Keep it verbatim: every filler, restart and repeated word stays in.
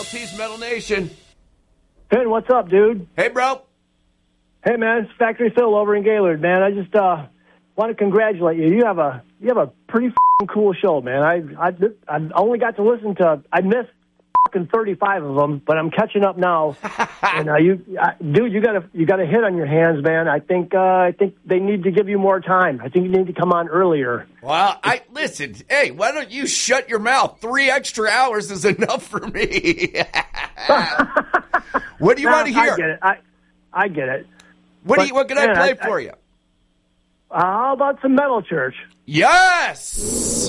L T's Metal Nation. Finn, what's up, dude? Hey, bro. Hey, man, it's Factory Phil over in Gaylord, man. I just uh, want to congratulate you. You have a you have a pretty f***ing cool show, man. I I I only got to listen to I missed fucking thirty-five of them, but I'm catching up now. and uh, you, uh, dude, you got a you got a hit on your hands, man. I think uh, I think they need to give you more time. I think you need to come on earlier. Well, I listen. Hey, why don't you shut your mouth? Three extra hours is enough for me. What do you nah, want to hear? I get it. I I get it. What but, do you? What can man, I play I, for I, you? Uh, how about some Metal Church? Yes.